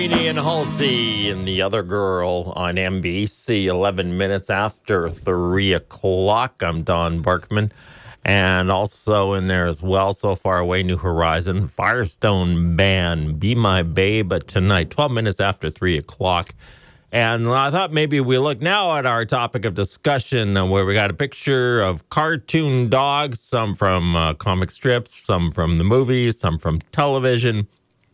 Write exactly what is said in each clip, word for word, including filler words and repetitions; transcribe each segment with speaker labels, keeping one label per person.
Speaker 1: And Halsey and the Other Girl on N B C, eleven minutes after three o'clock. I'm Don Barkman. And also in there as well, So Far Away, New Horizon, Firestone Band, Be My Babe tonight, twelve minutes after three o'clock. And I thought maybe we look now at our topic of discussion where we got a picture of cartoon dogs, some from uh, comic strips, some from the movies, some from television.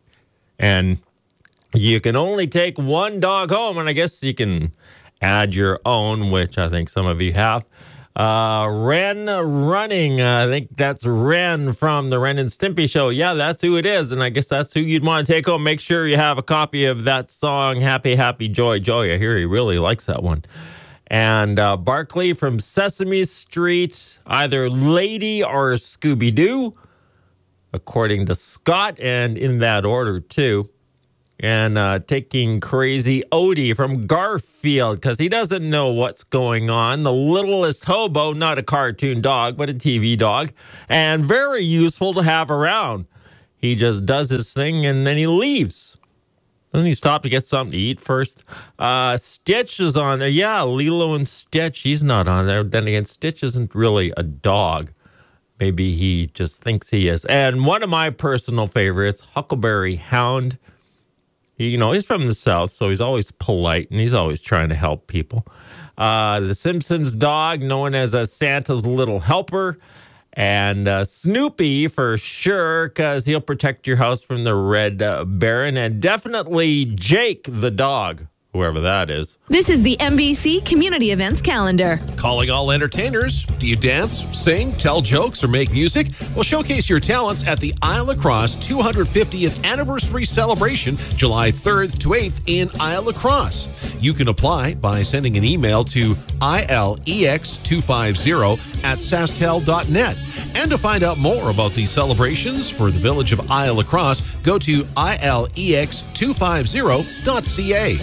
Speaker 1: And you can only take one dog home, and I guess you can add your own, which I think some of you have. Uh, Ren Running, uh, I think that's Ren from the Ren and Stimpy show. Yeah, that's who it is, and I guess that's who you'd want to take home. Make sure you have a copy of that song, Happy, Happy, Joy, Joy. I hear he really likes that one. And uh, Barkley from Sesame Street, either Lady or Scooby-Doo, according to Scott, and in that order, too. And uh, taking Crazy Odie from Garfield because he doesn't know what's going on. The littlest hobo, not a cartoon dog, but a T V dog. And very useful to have around. He just does his thing and then he leaves. Doesn't he stop to get something to eat first? Uh, Stitch is on there. Yeah, Lilo and Stitch. He's not on there. Then again, Stitch isn't really a dog. Maybe he just thinks he is. And one of my personal favorites, Huckleberry Hound. He, you know, he's from the South, so he's always polite, and he's always trying to help people. Uh, the Simpsons dog, known as a Santa's Little Helper. And uh, Snoopy, for sure, because he'll protect your house from the Red uh, Baron. And definitely Jake the dog, whoever that is.
Speaker 2: This is the N B C Community Events Calendar.
Speaker 3: Calling all entertainers. Do you dance, sing, tell jokes, or make music? Well, showcase your talents at the Isle Lacrosse two hundred fiftieth Anniversary Celebration, July third to eighth in Isle Lacrosse. You can apply by sending an email to I L E X two fifty at sastel dot net. And to find out more about the celebrations for the village of Isle Lacrosse, go to I L E X two fifty dot C A.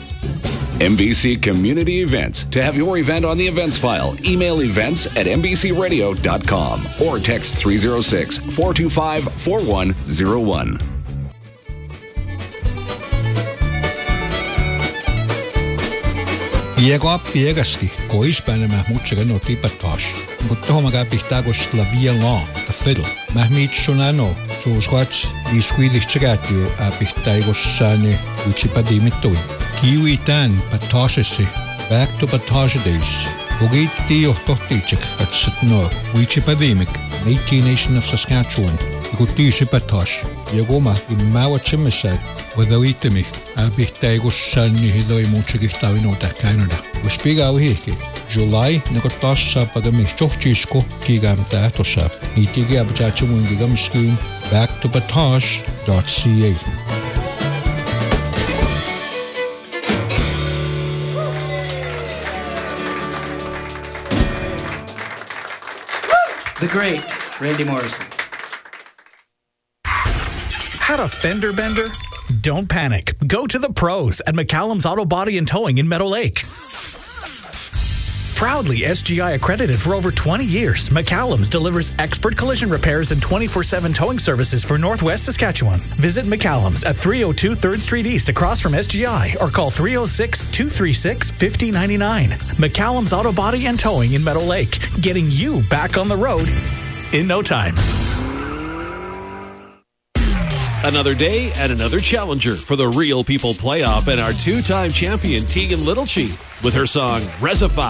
Speaker 4: N B C Community Events. To have your event on the events file, email events at n b c radio dot com or text three oh six, four two five, four one oh one.
Speaker 5: Piego piegasti, koispäänä mä muutsakan no tipatas. Mutta tohon mä käpihtäkos la violon, the fiddle. Mä miitsun ano, suus kuats, iskuidih tsekätyö äpihtäikossani yksipätimittuin. Kiwi tän patasesi, back to patasedeus. Kogiitti johtohtiitsek, katsat no, yksipätimik, Métis Nation of Saskatchewan. Ikutti patas. Ja kuma, immävät semmäsät, wadawitamik, äpihtäikossani hidoi muutsakihtaavinoita Canada. Kus piga vihki. July nakotassa pagami chohchisko kigam tahtosa. Nitigi abchachimun gigam scheme back to patas dot c a.
Speaker 6: The great Randy Morrison.
Speaker 7: Had a fender bender? Don't panic. Go to the pros at McCallum's Auto Body and Towing in Meadow Lake. Proudly S G I accredited for over twenty years, McCallum's delivers expert collision repairs and twenty-four seven towing services for Northwest Saskatchewan. Visit McCallum's at three oh two third Street East across from S G I or call three oh six, two three six, five oh nine nine. McCallum's Auto Body and Towing in Meadow Lake, getting you back on the road in no time.
Speaker 3: Another day and another challenger for the Real People playoff and our two-time champion Tegan Littlechief with her song Resify.